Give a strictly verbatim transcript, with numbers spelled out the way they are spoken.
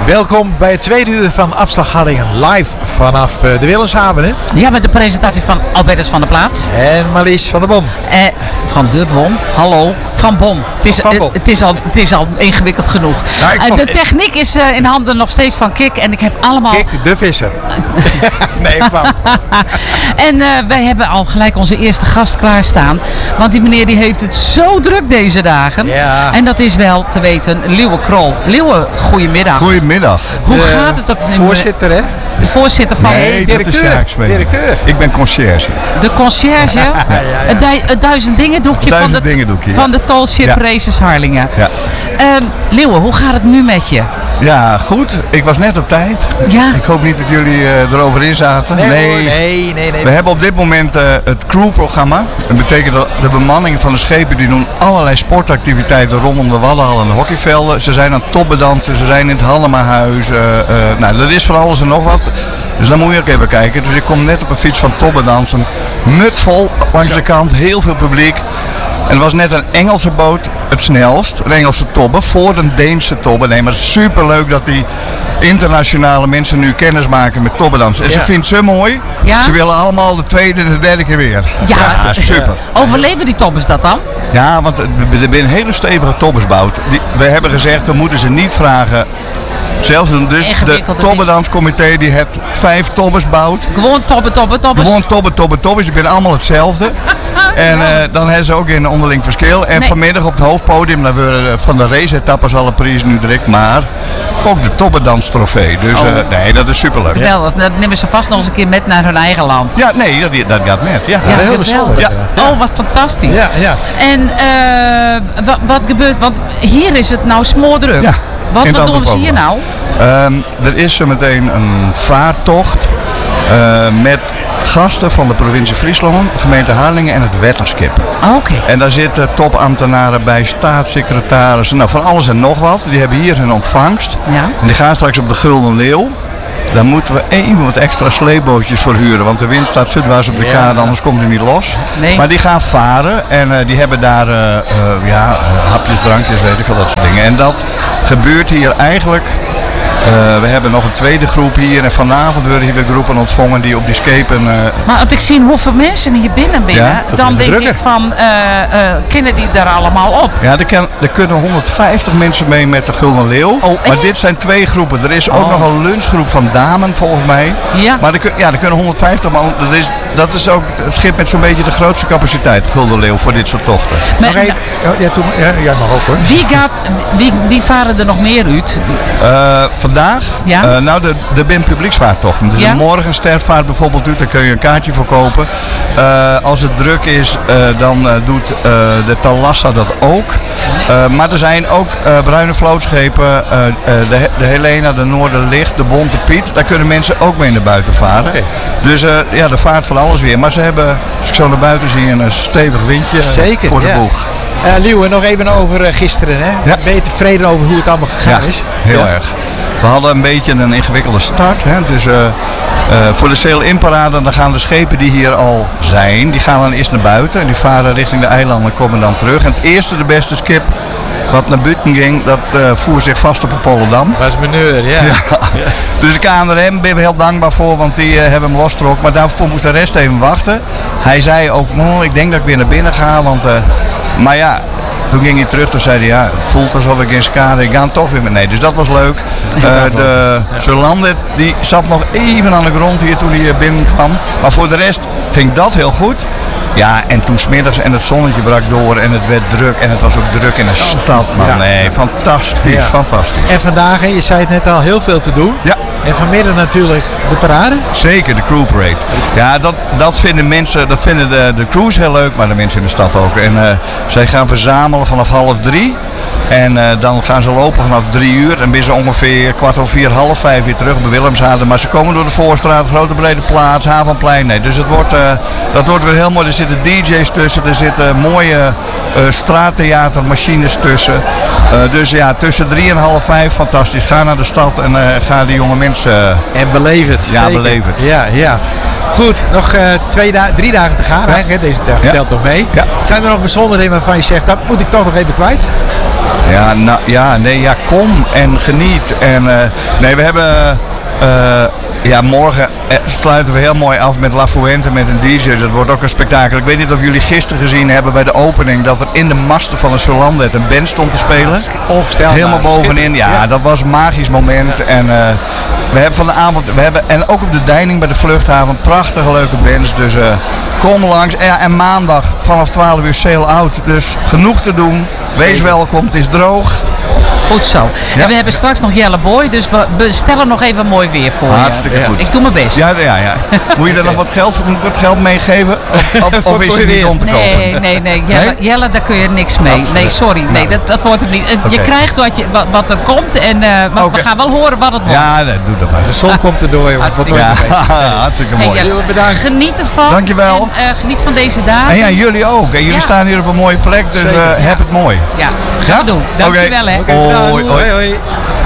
Welkom bij het tweede uur van Afslag Harlingen live vanaf uh, de Willemshaven. Hè? Ja, met de presentatie van Albertus van der Plaats. En Marlies van der Bom. Eh, van de Bom, hallo, van Bom. Het is, van Bom. Het, het, is al, het is al ingewikkeld genoeg. Nou, uh, vond, de techniek is uh, in handen nog steeds van Kik en ik heb allemaal... Kik, de visser. nee, van. En uh, wij hebben al gelijk onze eerste gast klaarstaan. Want die meneer die heeft het zo druk deze dagen. Ja. En dat is wel te weten Liewe Krol. Liewe, goedemiddag. Goedemiddag. Hoe De gaat het? Op, voorzitter, hè? De voorzitter van... Nee, directeur. dat is directeur. Ik ben conciërge. De conciërge. ja, ja, ja. Het, du het duizend dingen doekje van Duizend de, dingen doekje, ja. van de Tallship Ja. Races Harlingen. Ja. Um, Leeuwen, hoe gaat het nu met je? Ja, goed. Ik was net op tijd. Ja. Ik hoop niet dat jullie uh, erover in zaten. Nee, nee, nee, nee, nee. We hebben op dit moment uh, het crewprogramma. Dat betekent dat de bemanning van de schepen die doen allerlei sportactiviteiten rondom de Waddenhal en de hockeyvelden. Ze zijn aan het toppendansen, ze zijn in het Hallemahuis. Uh, uh, nou, er is van alles en nog wat. Dus dan moet je ook even kijken. Dus ik kom net op een fiets van toppendansen. Mutvol langs de kant, heel veel publiek. En er was net een Engelse boot het snelst, een Engelse tobbe, voor een Deense tobbe. Nee, maar super leuk dat die internationale mensen nu kennis maken met tobbedansen. En Ja. ze vindt ze mooi. Ja? Ze willen allemaal de tweede en de derde keer weer. Ja. Ja, super. Overleven die toppers dat dan? Ja, want er is een hele stevige tobbersbout. Die, we hebben gezegd, we moeten ze niet vragen. Zelfs een, dus de Ingewikkelde tobbedanscomité die het vijf tobbers bouwt. Gewoon toppen, toppen, toppers. Gewoon tobben, tobben, tobbers. Die zijn allemaal hetzelfde. En uh, dan hebben ze ook een onderling verschil. En Nee. vanmiddag op het hoofdpodium, dan worden van de race-etappes alle prijzen nu direct. Maar ook de tobbedanstrofee. Dus Oh. uh, nee, dat is superleuk. Ja, Geweldig. Dat nemen ze vast nog eens een keer met naar hun eigen land. ja nee, dat, dat gaat met. Ja. Ja, heel geweldig. bijzonder. Ja. Oh, wat fantastisch. Ja, ja. En uh, wat, wat gebeurt, want hier is het nou smoordruk. Ja, Wat, in wat het doen ze hier nou? Um, er is zo meteen een vaartocht uh, met gasten van de provincie Friesland, gemeente Harlingen en het Wetterskip. Oh, Oké. En daar zitten topambtenaren bij, staatssecretarissen, nou van alles en nog wat. Die hebben hier hun ontvangst. Ja. En die gaan straks op de Gulden Leeuw. Daar moeten we even wat extra sleepbootjes voor huren, want de wind staat zudwaarts op de Ja. kade, anders komt hij niet los. Nee. Maar die gaan varen en uh, die hebben daar uh, uh, ja, uh, hapjes, drankjes, weet ik veel, dat soort dingen. En dat gebeurt hier eigenlijk. Uh, we hebben nog een tweede groep hier en vanavond worden hier weer groepen ontvangen die op die schepen... Uh, Maar als ik zie hoeveel mensen hier binnen binnen, Ja, tot dan in de denk drukker. ik van, uh, uh, kennen die daar allemaal op? ja, er, kan, er kunnen honderdvijftig mensen mee met de Gulden Leeuw. Oh, maar echt? dit zijn twee groepen. Er is ook Oh. nog een lunchgroep van damen volgens mij. Ja. Maar er, kun- ja, er kunnen honderdvijftig man. Dat is, dat is ook het schip met zo'n beetje de grootste capaciteit, Gulden Leeuw, voor dit soort tochten. Maar, Nog even. Ja, ja, toen, ja, jij mag ook hoor. wie, gaat, wie, wie varen er nog meer uit? Uh, vandaag? Ja. Uh, nou, de, de B I M publieksvaarttocht. Dus Ja. een morgenstervaart bijvoorbeeld doet, daar kun je een kaartje voor kopen. Uh, als het druk is, uh, dan uh, doet uh, de Talassa dat ook. Uh, maar er zijn ook uh, bruine vlootschepen, uh, uh, de, de Helena, de Noorderlicht, de Bonte Piet. Daar kunnen mensen ook mee naar buiten varen. Oké. Dus uh, ja, er vaart van alles weer. Maar ze hebben, als ik zo naar buiten zie, een stevig windje uh, Zeker, voor de ja. boeg. Uh, Liewe, nog even over uh, gisteren. Hè? Ja. Ben je tevreden over hoe het allemaal gegaan Ja, is? heel Ja. erg. We hadden een beetje een ingewikkelde start. Hè? Dus uh, uh, voor de Sail-In parade, dan gaan de schepen die hier al zijn, die gaan dan eerst naar buiten. En die varen richting de eilanden en komen dan terug. En het eerste, de beste schip wat naar buiten ging, dat uh, voer zich vast op de Pollendam. Was meneur, ja. Ja. Dus de K N R M ben we heel dankbaar voor, want die uh, hebben hem losgetrokken. Maar daarvoor moest de rest even wachten. Hij zei ook, oh, ik denk dat ik weer naar binnen ga. Want, uh, maar ja, toen ging hij terug, toen zei hij, ja, het voelt alsof ik in skade, ik ga toch weer met nee. Dus dat was leuk. Uh, de Zulander, die zat nog even aan de grond hier toen hij uh, binnenkwam. Maar voor de rest ging dat heel goed. Ja, en toen 's middags en het zonnetje brak door en het werd druk en het was ook druk in de stad, man. Ja. Nee, fantastisch, Ja. fantastisch. En vandaag, hè, je zei het net al, heel veel te doen. Ja. En vanmiddag natuurlijk de parade. Zeker, de crew parade. Ja, dat, dat vinden mensen, dat vinden de, de crews heel leuk, maar de mensen in de stad ook. En uh, zij gaan verzamelen vanaf half drie. En uh, dan gaan ze lopen vanaf drie uur. En ben ze ongeveer kwart over vier, half vijf weer terug bij Willemshaven. Maar ze komen door de Voorstraat, Grote Brede Plaats, Havenplein. Nee, dus het wordt, uh, dat wordt weer heel mooi. Er zitten D J's tussen, er zitten mooie uh, straattheatermachines tussen. Uh, dus ja, tussen drie en half vijf, fantastisch. Ga naar de stad en uh, ga die jonge mensen... Uh, En beleef het. Ja, zeker. beleef het. Ja, ja. Goed, nog uh, twee da- drie dagen te gaan. Ja. Hè? Deze dag Ja. telt nog mee. Ja. Zijn er nog bijzonderheden waarvan je zegt, dat moet ik toch nog even kwijt? Ja, nou, ja, nee, ja, kom en geniet. En, uh, nee, we hebben... Uh, ja, morgen sluiten we heel mooi af met La Fuente met een D J. Dat wordt ook een spektakel. Ik weet niet of jullie gisteren gezien hebben bij de opening dat er in de masten van een Solandet een band stond te spelen. Onvoorstelbaar. Helemaal bovenin. Ja, ja, dat was een magisch moment. Ja. En uh, we hebben van de avond, we hebben, en ook op de Deining bij de vluchthaven, prachtige leuke bands. Dus uh, kom langs. En, ja, en maandag vanaf twaalf uur sail out. Dus genoeg te doen. Wees welkom, het is droog. Goed zo. Ja. En we hebben straks nog Jelle Boy, dus we bestellen nog even mooi weer voor Hartstikke je. goed. Ik doe mijn best. Ja, ja, ja. Moet je er nog wat geld, wat geld meegeven? Of, of, of is het niet om te kopen? Nee, nee, nee. Jelle, Nee? Jelle, daar kun je niks mee. Nee, sorry. Nee, dat, dat wordt hem niet. Je Okay. krijgt wat, je, wat, wat er komt en uh, maar Okay. we gaan wel horen wat het wordt. Ja, nee, doe dat maar. De zon komt erdoor, jongens. Wat Hartstikke wordt Ja, het hartstikke Hey, mooi. Jelle, Heel bedankt. Geniet ervan. Dankjewel. En uh, geniet van deze dagen. En ja, jullie ook. En jullie Ja. staan hier op een mooie plek, dus uh, Zeker. heb het mooi. Ja, gaan we doen. Dankjewel, Oké. hè. Oké, Hoi, bedankt. hoi. Hoi, hoi.